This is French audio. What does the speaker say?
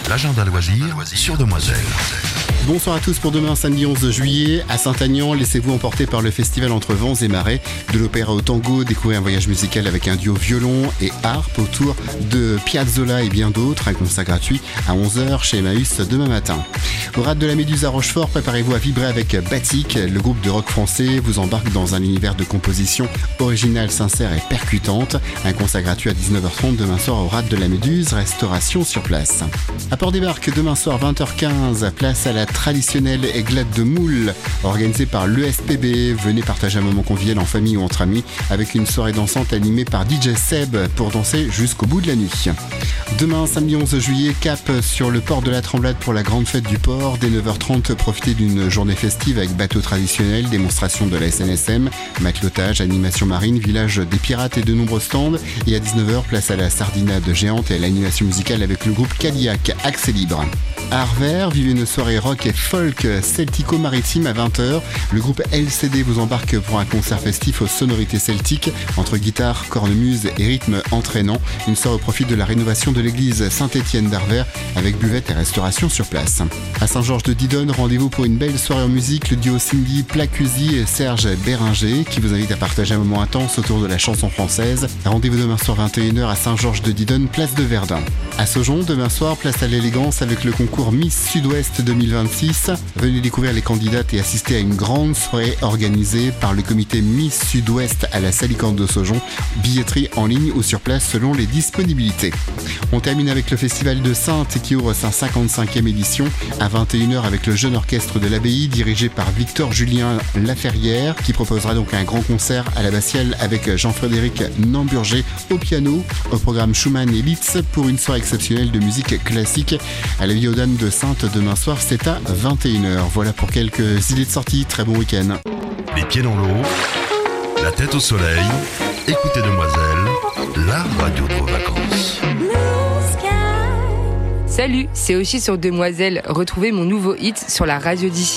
L'agenda loisir sur Demoiselle. Bonsoir à tous pour demain samedi 11 juillet. À Saint-Aignan, laissez-vous emporter par le festival Entre Vents et Marais. De l'opéra au tango, découvrez un voyage musical avec un duo violon et harpe autour de Piazzolla et bien d'autres. Un concert gratuit à 11h chez Emmaüs demain matin. Au Rade de la Méduse à Rochefort, préparez-vous à vibrer avec Batik. Le groupe de rock français vous embarque dans un univers de composition originale, sincère et percutante. Un concert gratuit à 19h30 demain soir au Rade de la Méduse, restauration sur place. À Port-des-Barques, demain soir 20h15, place à la traditionnelle aiglade de moule organisée par l'ESPB. Venez partager un moment convivial en famille ou entre amis avec une soirée dansante animée par DJ Seb pour danser jusqu'au bout de la nuit. Demain, samedi 11 juillet, cap sur le port de la Tremblade pour la grande fête du port. Dès 9h30, profitez d'une journée festive avec bateau traditionnel, démonstration de la SNSM, matelotage, animation marine, village des pirates et de nombreux stands. Et à 19h, place à la sardinade géante et à l'animation musicale avec le groupe Cadillac, accès libre. À Arvers, vivez une soirée rock et folk celtico-maritime à 20h. Le groupe LCD vous embarque pour un concert festif aux sonorités celtiques entre guitare, cornemuse et rythme entraînant. Une soirée au profit de la rénovation de l'église Saint-Étienne d'Arvers avec buvette et restauration sur place. À Saint-Georges de Didonne, rendez-vous pour une belle soirée en musique. Le duo Cindy Placuzzi et Serge Béringer qui vous invite à partager un moment intense autour de la chanson française. Rendez-vous demain soir 21h à Saint-Georges de Didonne, place de Verdun. À Saujon, demain soir, place à l'élégance avec le concours Miss Sud-Ouest 2026. Venez découvrir les candidates et assister à une grande soirée organisée par le comité Miss Sud-Ouest à la Salicante de Saujon. Billetterie en ligne ou sur place selon les disponibilités. On termine avec le festival de Saintes qui ouvre sa 55e édition à 21h avec le jeune orchestre de l'Abbaye dirigé par Victor-Julien Laferrière qui proposera donc un grand concert à l'Abbatiale avec Jean-Frédéric Namburger au piano. Au programme Schumann et Liszt pour une soirée exceptionnelle de musique classique à la Ville aux Dames de Saintes demain soir, c'est à 21h. Voilà pour quelques idées de sortie. Très bon week-end. Les pieds dans l'eau, la tête au soleil. Écoutez Demoiselle, la radio de vos vacances. Salut, c'est Oshi sur Demoiselle. Retrouvez mon nouveau hit sur la radio d'ici.